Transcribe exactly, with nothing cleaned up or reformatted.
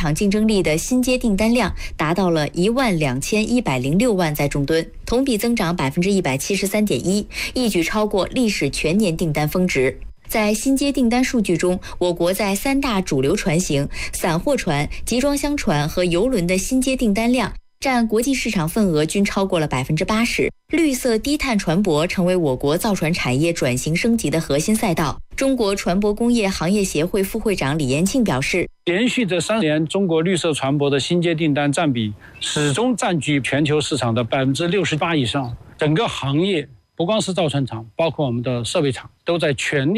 场竞争力的新接订单量达到了一万两千一百零六万载重吨，同比增长百分之一百七十三点一，一举超过历史全年订单峰值。在新接订单数据中，我国在三大主流船型、散货船、集装箱船和邮轮的新接订单量占国际市场份额均超过了百分之八十。绿色低碳船舶成为我国造船产业转型升级的核心赛道。中国船舶工业行业协会副会长李延庆表示， 连续这三年，中国绿色船舶的新接订单占比始终占据全球市场的百分之六十八以上。整个行业不光是造船厂，包括我们的设备厂，都在全力